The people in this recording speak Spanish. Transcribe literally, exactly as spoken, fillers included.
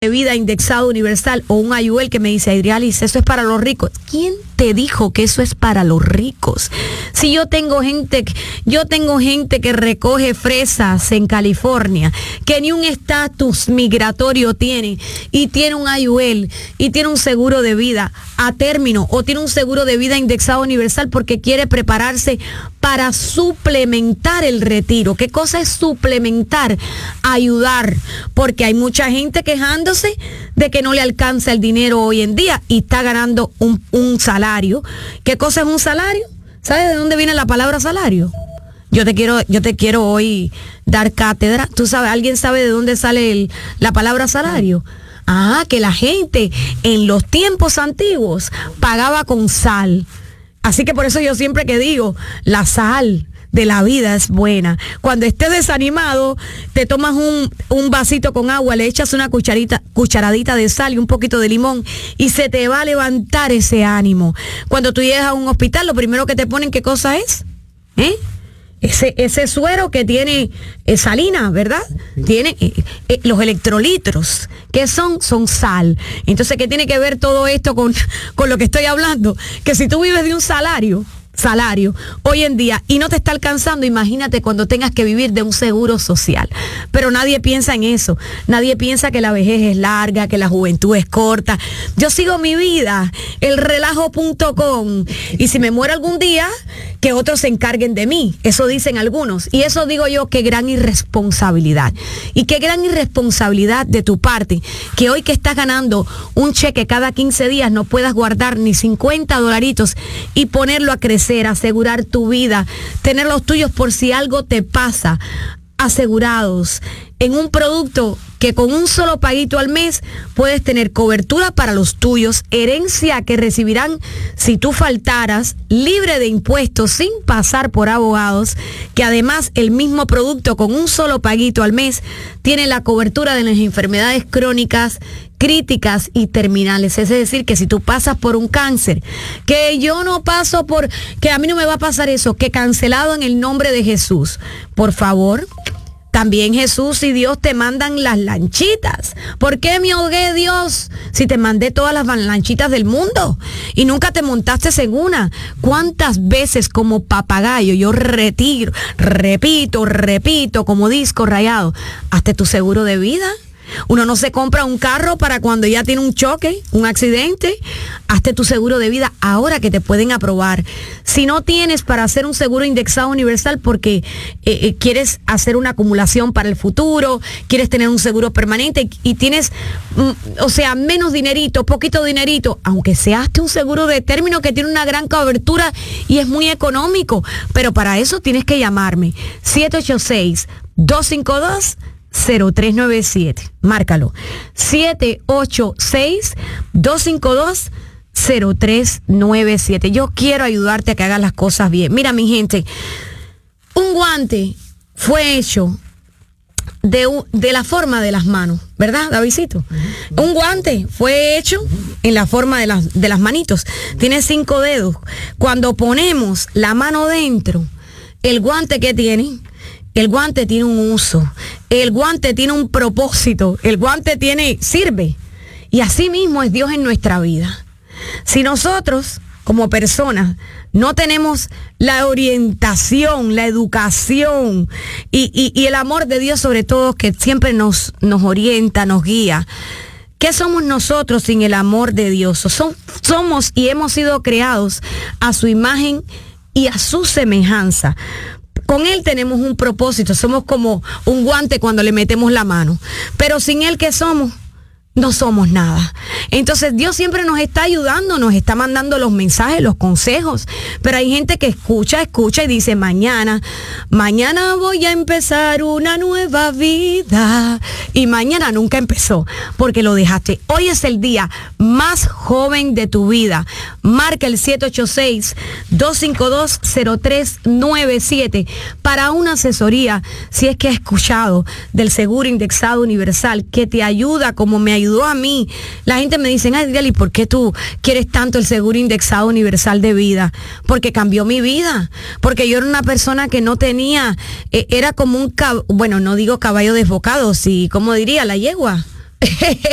de vida indexado universal o un I U L que me dice, Adrialis, eso es para los ricos. ¿Quién te dijo que eso es para los ricos? Si yo tengo gente, yo tengo gente que recoge fresas en California, que ni un estatus migratorio tiene, y tiene un I U L, y tiene un seguro de vida a término, o tiene un seguro de vida indexado universal porque quiere prepararse para suplementar el retiro. ¿Qué cosa es suplementar? Ayudar, porque hay mucha gente quejándose de que no le alcanza el dinero hoy en día y está ganando un, un salario. ¿Qué cosa es un salario? ¿Sabes de dónde viene la palabra salario? Yo te quiero, yo te quiero hoy dar cátedra. ¿Tú sabes? ¿Alguien sabe de dónde sale el, la palabra salario? Ah, que la gente en los tiempos antiguos pagaba con sal. Así que por eso yo siempre que digo, la sal de la vida es buena. Cuando estés desanimado, te tomas un, un vasito con agua, le echas una cucharita, cucharadita de sal y un poquito de limón y se te va a levantar ese ánimo. Cuando tú llegas a un hospital, lo primero que te ponen, ¿qué cosa es? ¿Eh? Ese, ese suero que tiene eh, salina, ¿verdad? Tiene eh, eh, los electrolitos. ¿Qué son? Son sal. Entonces, ¿qué tiene que ver todo esto con, con lo que estoy hablando? Que si tú vives de un salario, salario hoy en día y no te está alcanzando, imagínate cuando tengas que vivir de un seguro social. Pero nadie piensa en eso. Nadie piensa que la vejez es larga, que la juventud es corta. Yo sigo mi vida, el relajo punto com, y si me muero algún día, que otros se encarguen de mí. Eso dicen algunos. Y eso digo yo, qué gran irresponsabilidad. Y qué gran irresponsabilidad de tu parte, que hoy que estás ganando un cheque cada quince días no puedas guardar ni cincuenta dolaritos y ponerlo a crecer, asegurar tu vida, tener los tuyos por si algo te pasa, asegurados en un producto que con un solo paguito al mes puedes tener cobertura para los tuyos, herencia que recibirán si tú faltaras, libre de impuestos, sin pasar por abogados, que además el mismo producto con un solo paguito al mes tiene la cobertura de las enfermedades crónicas, críticas y terminales. Es decir, que si tú pasas por un cáncer, que yo no paso por, que a mí no me va a pasar eso, que cancelado en el nombre de Jesús. Por favor, también Jesús y Dios te mandan las lanchitas. ¿Por qué me ahogué, Dios, si te mandé todas las lanchitas del mundo y nunca te montaste en una? ¿Cuántas veces como papagayo yo retiro, repito, repito, como disco rayado? Hazte tu seguro de vida. Uno no se compra un carro para cuando ya tiene un choque, un accidente. Hazte tu seguro de vida ahora que te pueden aprobar. Si no tienes para hacer un seguro indexado universal porque eh, eh, quieres hacer una acumulación para el futuro, quieres tener un seguro permanente y, y tienes, mm, o sea, menos dinerito, poquito dinerito, aunque sea hazte un seguro de término que tiene una gran cobertura y es muy económico. Pero para eso tienes que llamarme siete ocho seis, dos cinco dos, cero tres nueve siete. Márcalo. siete ocho seis, dos cinco dos, cero tres nueve siete. Yo quiero ayudarte a que hagas las cosas bien. Mira, mi gente, un guante fue hecho de, de la forma de las manos, ¿verdad, Davidcito? Uh-huh. Un guante fue hecho en la forma de las, de las manitos. Tiene cinco dedos. Cuando ponemos la mano dentro, el guante que tiene, el guante tiene un uso, el guante tiene un propósito, el guante tiene, sirve. Y así mismo es Dios en nuestra vida. Si nosotros, como personas, no tenemos la orientación, la educación y, y, y el amor de Dios sobre todo, que siempre nos, nos orienta, nos guía, ¿qué somos nosotros sin el amor de Dios? Som, somos y hemos sido creados a su imagen y a su semejanza. Con Él tenemos un propósito, somos como un guante cuando le metemos la mano, pero sin Él, ¿qué somos? No somos nada. Entonces Dios siempre nos está ayudando, nos está mandando los mensajes, los consejos, pero hay gente que escucha, escucha y dice, mañana, mañana voy a empezar una nueva vida, y mañana nunca empezó, porque lo dejaste. Hoy es el día más joven de tu vida. Marca el siete ocho seis, dos cinco dos, cero tres nueve siete para una asesoría, si es que has escuchado del seguro indexado universal, que te ayuda como me ayudó a mí. La gente me dice, ay, Adrialis, ¿por qué tú quieres tanto el seguro indexado universal de vida? Porque cambió mi vida, porque yo era una persona que no tenía, eh, era como un, cab- bueno, no digo caballo desbocado, sí, ¿cómo diría? La yegua.